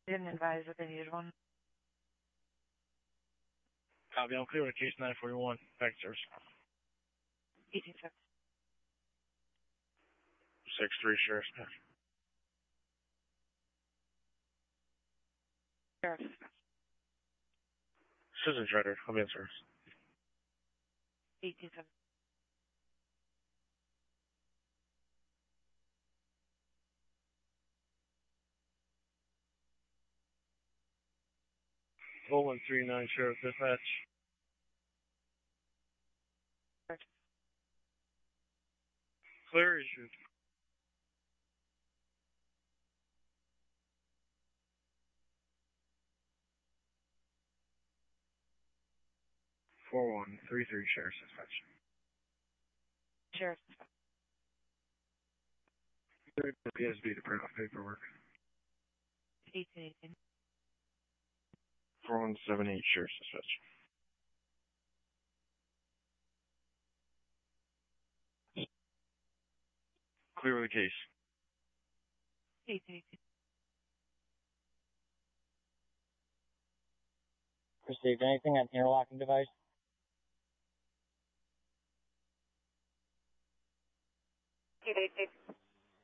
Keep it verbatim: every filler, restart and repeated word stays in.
Didn't advise that they needed one. Copy, I'm clear with case nine forty-one. Back to service. eighteen seconds. six three, Sheriff's Dispatch. Sheriff's Dispatch. Susan Shredder, I'll be in service. eighteen seconds. oh one three nine, Sheriff's Dispatch. Clear issued. four one three three, Sheriff's Dispatch. Sheriff's Dispatch. P S B to print off paperwork. eighteen eighteen. four one seven eight, Sheriff's Dispatch. Clear with the case. eighteen eighteen. Received anything on interlocking device? eight eight eight.